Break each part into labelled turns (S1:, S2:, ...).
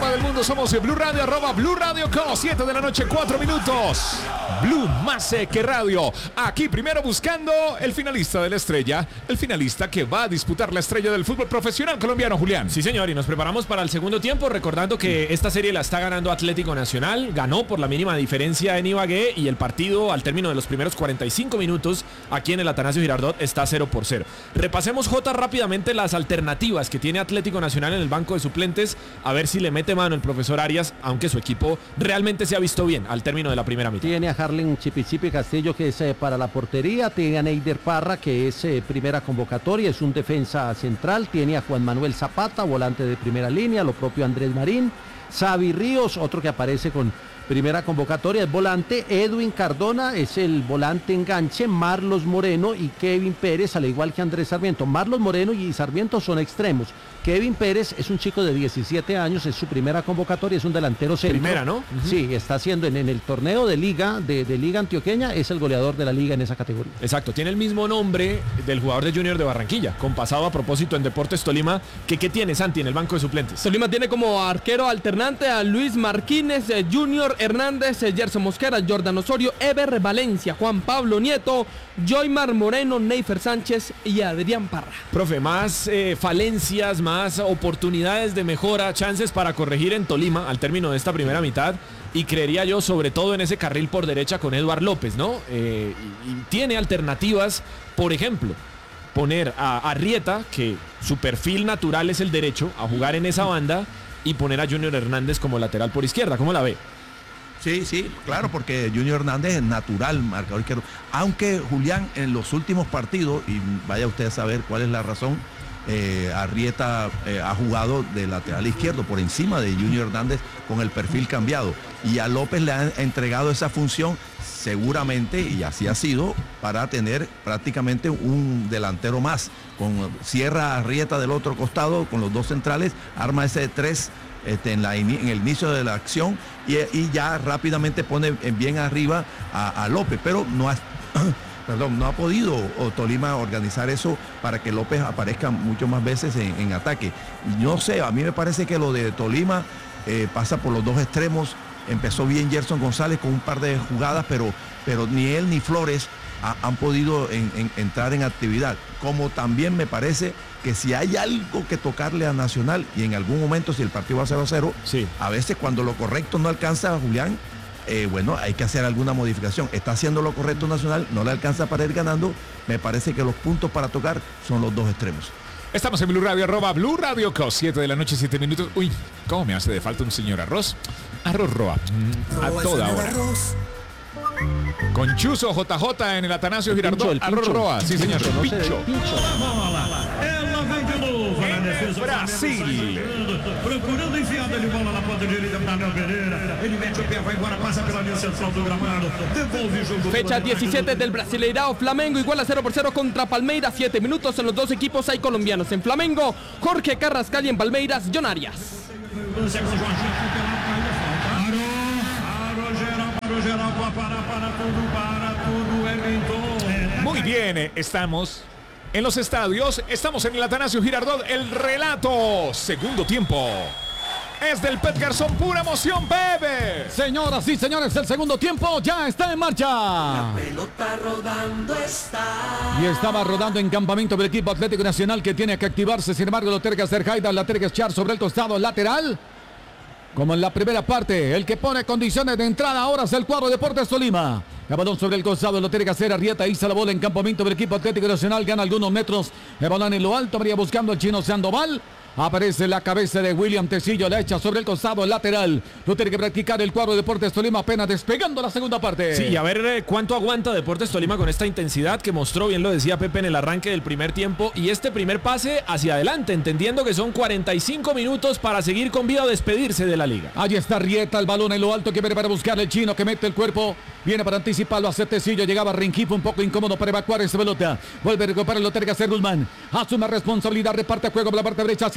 S1: mapa del mundo. Somos Blue Radio, @Blue Radio Co. 7 de la noche, 4 minutos. Blue más que radio. Aquí primero buscando el finalista de la estrella. El finalista que va a disputar la estrella del fútbol profesional colombiano, Julián.
S2: Sí, señor, y nos preparamos para el segundo tiempo, recordando que esta serie la está ganando Atlético Nacional. Ganó por la mínima diferencia en Ibagué y el partido al término de los primeros 45 minutos aquí en el Atanasio Girardot está 0-0. Repasemos, Jota, rápidamente las alternativas que tiene Atlético Nacional en el banco de suplentes, a ver si le mete mano el profesor Arias, aunque su equipo realmente se ha visto bien al término de la primera mitad.
S3: Tiene a Harlen Chipichipi Castillo, que es para la portería, tiene a Neider Parra, que es primera convocatoria, es un defensa central, tiene a Juan Manuel Zapata, volante de primera línea, lo propio Andrés Marín, Xavi Ríos, otro que aparece con primera convocatoria, es volante, Edwin Cardona es el volante enganche, Marlos Moreno y Kevin Pérez, al igual que Andrés Sarmiento. Marlos Moreno y Sarmiento son extremos. Kevin Pérez es un chico de 17 años, es su primera convocatoria, es un delantero centro.
S2: Primera, ¿no?
S3: Sí, está haciendo en el torneo de liga, de liga antioqueña, es el goleador de la liga en esa categoría.
S2: Exacto, tiene el mismo nombre del jugador de Junior de Barranquilla, con pasado a propósito en Deportes Tolima. ¿Qué tiene Santi en el banco de suplentes?
S4: Tolima tiene como arquero alternante a Luis Martínez, Junior Hernández, Gerson Mosquera, Jordan Osorio, Eber Valencia, Juan Pablo Nieto, Joymar Moreno, Neifer Sánchez y Adrián Parra.
S2: Profe, más falencias, más oportunidades de mejora, chances para corregir en Tolima al término de esta primera mitad, y creería yo sobre todo en ese carril por derecha con Eduard López, ¿no? Y tiene alternativas, por ejemplo, poner a Arrieta, que su perfil natural es el derecho, a jugar en esa banda, y poner a Junior Hernández como lateral por izquierda. ¿Cómo la ve?
S5: Sí, claro, porque Junior Hernández es natural marcador izquierdo. Aunque Julián, en los últimos partidos, y vaya usted a saber cuál es la razón, Arrieta ha jugado de lateral izquierdo por encima de Junior Hernández con el perfil cambiado. Y a López le han entregado esa función seguramente, y así ha sido, para tener prácticamente un delantero más. Cierra Arrieta del otro costado con los dos centrales, arma ese 3 en el inicio de la acción y ya rápidamente pone bien arriba a López, pero no ha podido Tolima organizar eso para que López aparezca mucho más veces en ataque. No sé, a mí me parece que lo de Tolima pasa por los dos extremos. Empezó bien Gerson González con un par de jugadas, pero ni él ni Flores han podido entrar en actividad. Como también me parece que si hay algo que tocarle a Nacional, y en algún momento si el partido va 0-0,
S2: sí,
S5: a veces cuando lo correcto no alcanza a Julián, bueno, hay que hacer alguna modificación. Está haciendo lo correcto Nacional, no le alcanza para ir ganando. Me parece que los puntos para tocar son los dos extremos.
S1: Estamos en Blue Radio, @Blue Radio Co. 7 de la noche, 7 minutos. Uy, ¿cómo me hace de falta un señor arroz? Arroz Roa. A toda hora. Con Chuzo JJ en el Atanasio Girardot. Arroz Roa. Sí, señor. Pincho. Brasil.
S6: Procurando enfiada de bola na ponta direita para Léo Pereira. Ele mete o pé, vai embora, passa pela linha central do gramado. Devolve o jogo.
S4: Fecha 17 del Brasileirao. Flamengo igual a 0-0 contra Palmeiras. 7 minutos. En los dos equipos hay colombianos. En Flamengo, Jorge Carrascal, y en Palmeiras, John Arias.
S1: Muy bien, estamos en los estadios, estamos en el Atanasio Girardot, el relato, segundo tiempo. Es del Pet Garzón, pura emoción, bebé.
S7: Señoras y señores, el segundo tiempo ya está en marcha.
S8: La pelota rodando está.
S7: Y estaba rodando en campamento del equipo Atlético Nacional, que tiene que activarse. Sin embargo, lo tiene que hacer Haidar, la tiene que echar sobre el costado lateral. Como en la primera parte, el que pone condiciones de entrada ahora es el cuadro Deportes Tolima. El balón sobre el costado, lo tiene que hacer Arrieta, hizo la bola en campamento del equipo Atlético Nacional, gana algunos metros, el balón en lo alto, María buscando al chino Sandoval. Aparece la cabeza de William Tecillo, la echa sobre el costado lateral. Lo tiene que practicar el cuadro Deportes Tolima, apenas despegando la segunda parte.
S2: Sí, y a ver cuánto aguanta Deportes Tolima con esta intensidad que mostró, bien lo decía Pepe, en el arranque del primer tiempo. Y este primer pase hacia adelante, entendiendo que son 45 minutos para seguir con vida o despedirse de la liga.
S7: Allí está Arrieta, el balón en lo alto que viene para buscar el chino, que mete el cuerpo. Viene para anticiparlo, hace Tecillo, llegaba Rengifo un poco incómodo para evacuar esa pelota. Vuelve a recuperar, lo tiene que hacer Guzmán. Asume responsabilidad, reparte juego por la parte derecha hacia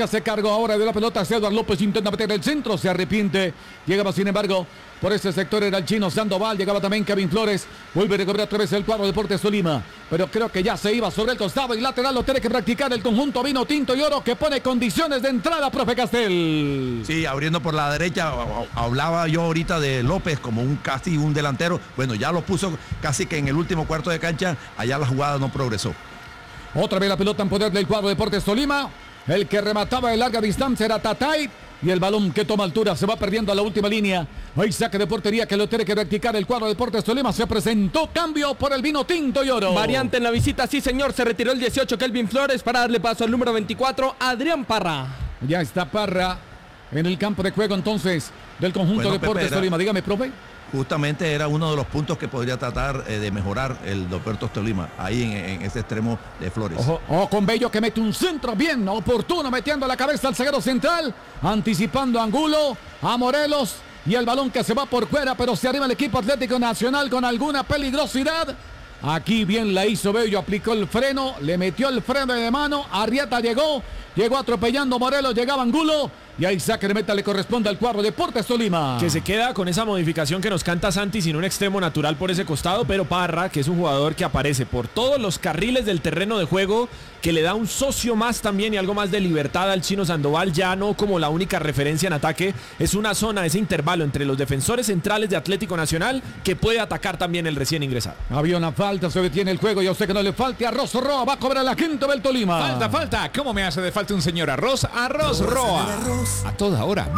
S7: hace cargo ahora de la pelota. Eduardo López intenta meter el centro, se arrepiente. Llegaba sin embargo por ese sector era el chino Sandoval, llegaba también Kevin Flores, vuelve a recobrar otra vez el cuadro Deportes Tolima, pero creo que ya se iba sobre el costado y lateral lo tiene que practicar el conjunto vino tinto y oro que pone condiciones de entrada, profe Castel.
S5: Sí, abriendo por la derecha, hablaba yo ahorita de López como casi un delantero, bueno, ya lo puso casi que en el último cuarto de cancha, allá la jugada no progresó.
S7: Otra vez la pelota en poder del cuadro Deportes Tolima, el que remataba de larga distancia era Tatay. Y el balón que toma altura se va perdiendo a la última línea. Hay saque de portería que lo tiene que practicar el cuadro de Deportes Tolima. Se presentó cambio por el vino tinto y oro.
S4: Variante en la visita, sí señor. Se retiró el 18 Kelvin Flores para darle paso al número 24 Adrián Parra.
S7: Ya está Parra en el campo de juego entonces del conjunto Deportes Tolima. Dígame, profe.
S5: Justamente era uno de los puntos que podría tratar de mejorar el Deportes Tolima, ahí en ese extremo de Flores.
S7: Ojo con Bello que mete un centro bien oportuno, metiendo la cabeza al zaguero central, anticipando a Angulo, a Morelos, y el balón que se va por fuera, pero se arriba el equipo Atlético Nacional con alguna peligrosidad. Aquí bien la hizo Bello, aplicó el freno, le metió el freno de mano, Arrieta llegó atropellando Morelos, llegaba Angulo. Y ahí saque de meta le corresponde al cuadro Deportes Tolima.
S2: Que se queda con esa modificación que nos canta Santi sin un extremo natural por ese costado, pero Parra, que es un jugador que aparece por todos los carriles del terreno de juego, que le da un socio más también y algo más de libertad al chino Sandoval, ya no como la única referencia en ataque, es una zona, ese intervalo entre los defensores centrales de Atlético Nacional que puede atacar también el recién ingresado.
S7: Había una falta, se detiene el juego, yo sé que no le falte a Arroz Roa, va a cobrar la quinta del Tolima.
S1: Falta, ¿cómo me hace de falta un señor arroz? Arroz Roa. A toda hora,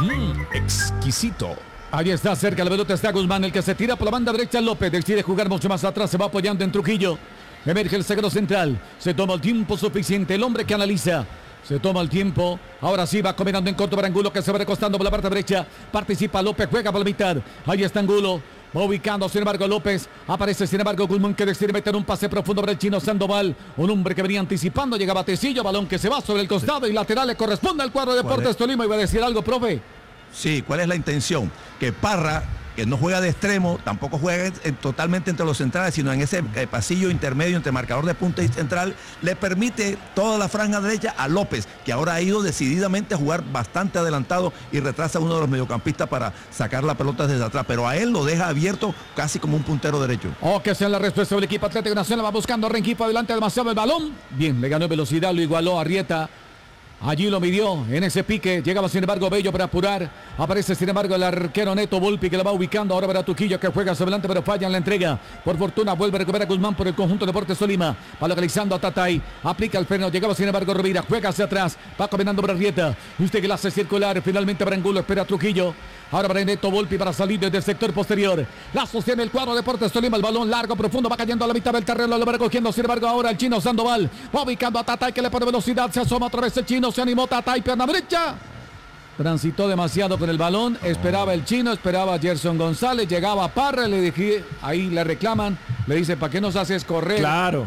S1: exquisito.
S7: Ahí está, cerca la pelota está Guzmán, el que se tira por la banda derecha. López decide jugar mucho más atrás, se va apoyando en Trujillo. Emerge el zaguero central, se toma el tiempo suficiente, el hombre que analiza. Se toma el tiempo, ahora sí va combinando en corto para Angulo que se va recostando por la parte derecha. Participa López, juega por la mitad. Ahí está Angulo, va ubicando sin embargo López. Aparece sin embargo Guzmán que decide meter un pase profundo para el chino Sandoval. Un hombre que venía anticipando, llegaba Tecillo, balón que se va sobre el costado y lateral le corresponde al cuadro de Deportes Tolima. Iba a decir algo, profe.
S5: Sí, ¿cuál es la intención? Que Parra, que no juega de extremo, tampoco juega totalmente entre los centrales, sino en ese pasillo intermedio entre marcador de punta y central, le permite toda la franja derecha a López, que ahora ha ido decididamente a jugar bastante adelantado y retrasa a uno de los mediocampistas para sacar la pelota desde atrás, pero a él lo deja abierto casi como un puntero derecho.
S7: Que sea la respuesta del equipo Atlético Nacional, va buscando a Rengifo adelante demasiado el balón. Bien, le ganó en velocidad, lo igualó a Arrieta. Allí lo midió en ese pique, llegaba sin embargo Bello para apurar, aparece sin embargo el arquero Neto Volpi que lo va ubicando ahora para Trujillo que juega hacia adelante pero falla en la entrega, por fortuna vuelve a recuperar a Guzmán por el conjunto de Deportes Tolima, va localizando a Tatay, aplica el freno, llegaba sin embargo Rovira, juega hacia atrás, va combinando para Arrieta, usted que la hace circular, finalmente para Angulo, espera a Trujillo, ahora para Neto Volpi para salir desde el sector posterior, la sostiene el cuadro de Deportes Tolima, el balón largo, profundo, va cayendo a la mitad del terreno, lo va recogiendo sin embargo ahora el chino Sandoval, va ubicando a Tatay que le pone velocidad, se asoma otra vez el chino, se animó Tatay, pierna derecha. Transitó demasiado con el balón, esperaba el chino, esperaba a Gerson González, llegaba a Parra, le dije, ahí le reclaman, le dice, ¿para qué nos haces correr?
S2: Claro,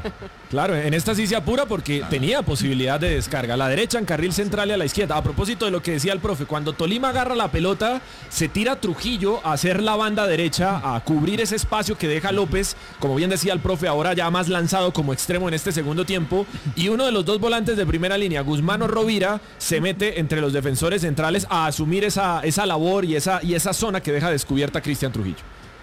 S2: en esta sí se apura porque tenía posibilidad de descarga, a la derecha en carril central y a la izquierda. A propósito de lo que decía el profe, cuando Tolima agarra la pelota, se tira Trujillo a hacer la banda derecha, a cubrir ese espacio que deja López, como bien decía el profe, ahora ya más lanzado como extremo en este segundo tiempo, y uno de los dos volantes de primera línea, Guzmán o Rovira, se mete entre los defensores centrales a asumir esa labor y esa zona que deja descubierta Cristian Trujillo.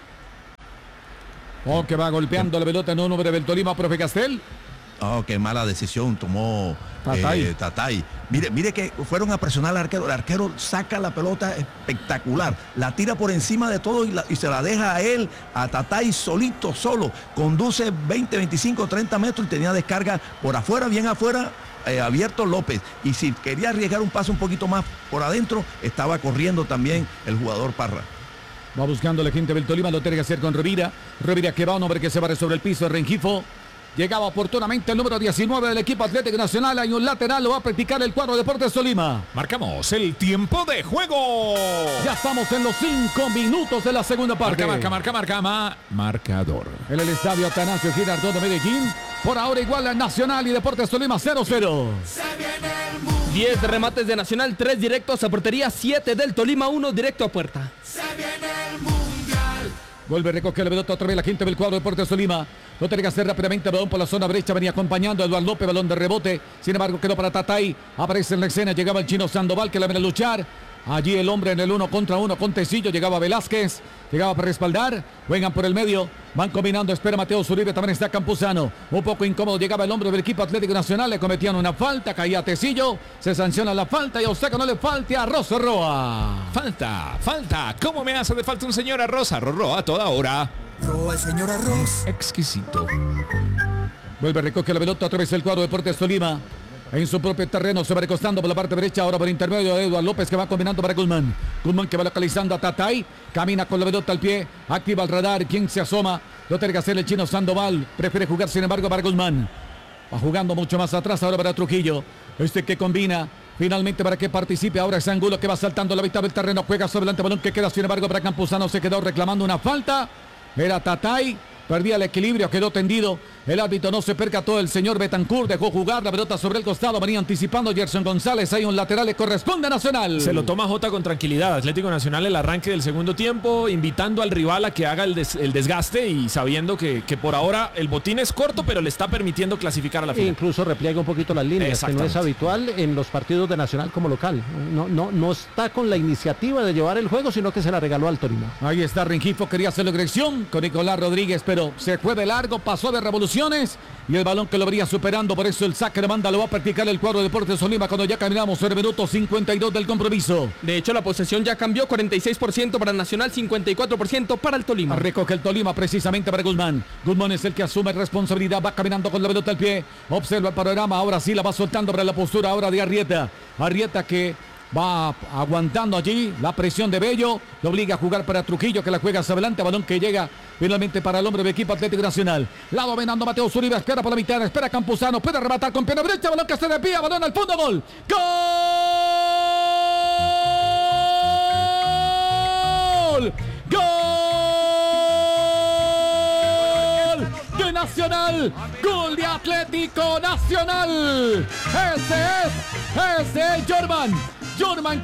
S7: Que va golpeando la pelota en un hombre del Tolima, profe Castel.
S5: Qué mala decisión tomó Tatay. Mire que fueron a presionar al arquero. El arquero saca la pelota espectacular. La tira por encima de todo y se la deja a él, a Tatay solito, solo. Conduce 20, 25, 30 metros y tenía descarga por afuera, bien afuera. Abierto López, y si quería arriesgar un paso un poquito más por adentro, estaba corriendo también el jugador Parra.
S7: Va buscando la gente del Tolima, lo tiene que hacer con Rovira que va, un hombre que se barre sobre el piso, Rengifo. Llegaba oportunamente el número 19 del equipo Atlético Nacional, hay un lateral, lo va a practicar el cuadro Deportes Tolima.
S1: Marcamos el tiempo de juego.
S7: Ya estamos en los 5 minutos de la segunda parte.
S1: Marcador.
S7: En el estadio Atanasio Girardot de Medellín, por ahora igual a Nacional y Deportes Tolima 0-0.
S4: 10 remates de Nacional, 3 directos a portería, 7 del Tolima, 1 directo a puerta.
S8: Se viene el Mundial.
S7: Vuelve a recoger la pelota otra vez la gente del cuadro de Deportes Tolima. Lo tiene que hacer rápidamente, balón por la zona derecha, venía acompañando a Eduardo López, balón de rebote. Sin embargo, quedó para Tatay. Aparece en la escena, llegaba el chino Sandoval que la viene a luchar. Allí el hombre en el 1 contra 1 con Tecillo, llegaba Velázquez, llegaba para respaldar, juegan por el medio, van combinando, espera Mateo Zuribe, también está Campuzano, un poco incómodo, llegaba el hombre del equipo Atlético Nacional, le cometían una falta, caía Tecillo, se sanciona la falta y a usted que no le falte a Rosa Roa.
S1: Falta. ¿Cómo me hace de falta un señor arroz? Arroz Roa a toda hora.
S8: Roa el señor Arroz.
S1: Exquisito.
S7: Vuelve a recoger la pelota otra vez el cuadro de Deportes Tolima. En su propio terreno se va recostando por la parte derecha, ahora por intermedio de Eduardo López que va combinando para Guzmán. Guzmán que va localizando a Tatay, camina con la pelota al pie, activa el radar, quien se asoma, lo tiene que hacer el chino Sandoval, prefiere jugar sin embargo para Guzmán. Va jugando mucho más atrás ahora para Trujillo, este que combina. Finalmente para que participe ahora es Angulo que va saltando la mitad del terreno, juega sobre el balón que queda sin embargo para Campuzano, se quedó reclamando una falta, era Tatay. Perdía el equilibrio, quedó tendido. El árbitro no se percató. El señor Betancourt dejó jugar la pelota sobre el costado. Venía anticipando Gerson González. Hay un lateral, le corresponde a Nacional.
S2: Se lo toma Jota con tranquilidad. Atlético Nacional el arranque del segundo tiempo, invitando al rival a que haga el desgaste y sabiendo que por ahora el botín es corto, pero le está permitiendo clasificar a la final.
S3: Incluso repliega un poquito las líneas, que no es habitual en los partidos de Nacional como local. No está con la iniciativa de llevar el juego, sino que se la regaló al Torino.
S7: Ahí está Rengifo, quería hacer la dirección con Nicolás Rodríguez, pero se fue de largo, pasó de revoluciones y el balón que lo venía superando, por eso el saque de banda lo va a practicar el cuadro de Deportes Tolima cuando ya caminamos sobre el minuto 52 del compromiso.
S4: De hecho, la posesión ya cambió, 46% para Nacional, 54% para el Tolima.
S7: Recoge el Tolima precisamente para Guzmán. Guzmán es el que asume responsabilidad, va caminando con la pelota al pie, observa el panorama, ahora sí la va soltando para la postura ahora de Arrieta. Arrieta que va aguantando allí la presión de Bello, lo obliga a jugar para Trujillo que la juega hacia adelante, balón que llega finalmente para el hombre del equipo Atlético Nacional. La dominando Mateo Zuribe, espera por la mitad, espera Campuzano, puede rematar con pierna derecha, balón que se desvía, balón al fondo, gol. ¡Gol! ¡Gol! De Nacional, gol de Atlético Nacional. Ese es Jorman